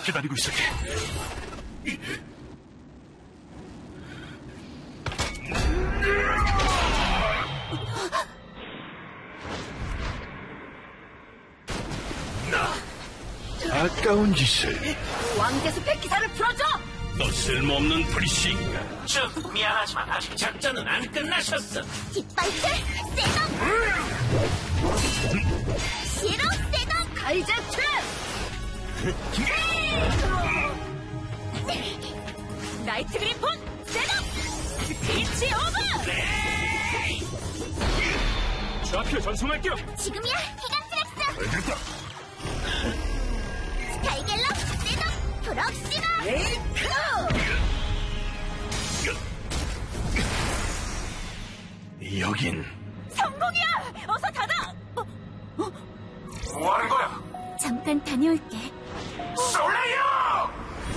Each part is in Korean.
기다리고 있을게. 아까운 짓을. 왕대숲의 기사를 풀어줘! 너 쓸모없는 프리시인가? 쭉 미안하지만 아직 작전은 안 끝나셨어. 깃발들 셋업! 시로 셋업! 가이제트! 나이트 그리폰 셋업! 스피치 오버! 좌표 전송할게요. 지금이야 히간트렉스! 알겠다. 스카이갤럽 셋업! 프록시마! 에이크! 여긴 성공이야! 어서 닫아! 뭐 하는 거야? 잠깐 다녀올게. 솔레이어!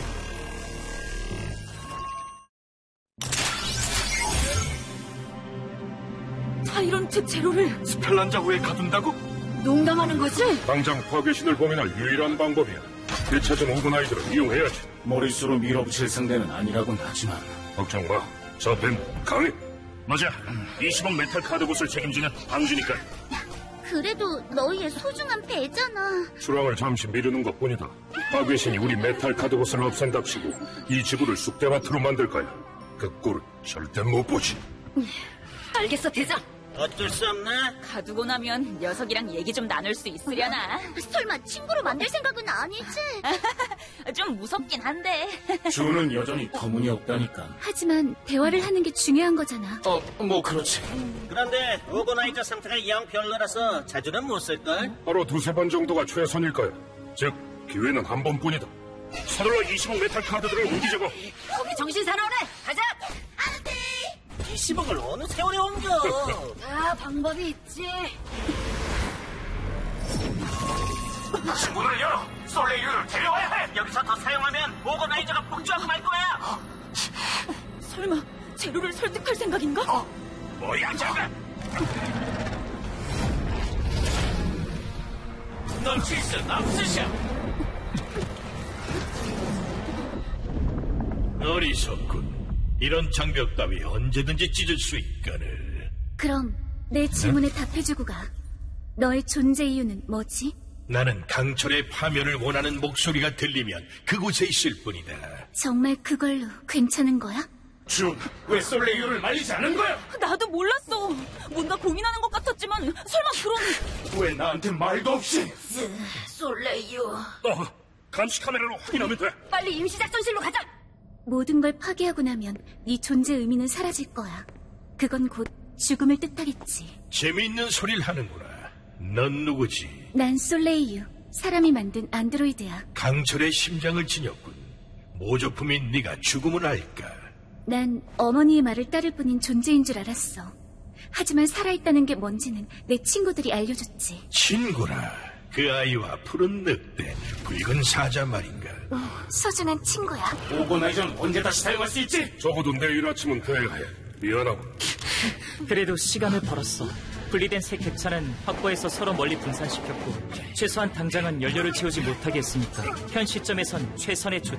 타이런트 제로를 스펠란자호에 가둔다고? 농담하는 거지? 당장 파괴신을 봉인할 유일한 방법이야. 되찾은 오그나이저를 이용해야지. 머릿수로 밀어붙일 상대는 아니라곤 하지만 걱정 마. 저 뱀 강해. 맞아. 20억 메탈 카드봇을 책임지는 방주니까. 그래도 너희의 소중한 배잖아. 출항을 잠시 미루는 것뿐이다. 파괴신이 우리 메탈 카드봇을 없앤답시고 이 지구를 쑥대밭으로 만들 거야. 그 꼴을 절대 못 보지. 알겠어, 대장. 어쩔 수 없나? 가두고 나면 녀석이랑 얘기 좀 나눌 수 있으려나? 설마 친구로 만들 생각은 아니지? 좀 무섭긴 한데. 주는 여전히 터무니없다니까. 하지만 대화를 하는 게 중요한 거잖아. 뭐 그렇지. 그런데 오거나이저 상태가 영 별로라서 자주는 못 쓸걸? 바로 두세 번 정도가 최선일 거야. 즉 기회는 한 번뿐이다. 서둘러 20억 메탈 카드들을 옮기자고. 거기 정신 사나우네. 가자. 안돼. 20억을 어느 세월에 옮겨? 아, 방법이 있지. 문을 열어! 솔레이유를 데려와야 해! 여기서 더 사용하면 오거나이저가 폭주하고 말 거야! 설마 제로를 설득할 생각인가? 뭐야, 잠깐! 넌 필승 없으셔! 어리석군. 이런 장벽 따위 언제든지 찢을 수 있거늘. 그럼 내 질문에 답해주고 가. 너의 존재 이유는 뭐지? 나는 강철의 파멸을 원하는 목소리가 들리면 그곳에 있을 뿐이다. 정말 그걸로 괜찮은 거야? 준, 왜 솔레이유를 말리지 않은 거야? 나도 몰랐어. 뭔가 고민하는 것 같았지만 설마 그런... 왜 나한테 말도 없이? 솔레이유... 감시 카메라로 확인하면 돼. 빨리 임시작전실로 가자. 모든 걸 파괴하고 나면 네 존재 의미는 사라질 거야. 그건 곧 죽음을 뜻하겠지. 재미있는 소리를 하는구나. 넌 누구지? 난 솔레이유, 사람이 만든 안드로이드야. 강철의 심장을 지녔군. 모조품인 네가 죽음을 알까? 난 어머니의 말을 따를 뿐인 존재인 줄 알았어. 하지만 살아있다는 게 뭔지는 내 친구들이 알려줬지. 친구라. 그 아이와 푸른 늑대, 붉은 사자 말인가? 소중한 친구야. 오거나이저는 언제 다시 사용할 수 있지? 적어도 내일 아침은 돼야 해. 미안하고. 그래도 시간을 벌었어. 분리된 새 객차는 확보해서 서로 멀리 분산시켰고 최소한 당장은 연료를 채우지 못하게 했으니까 현 시점에선 최선의 조치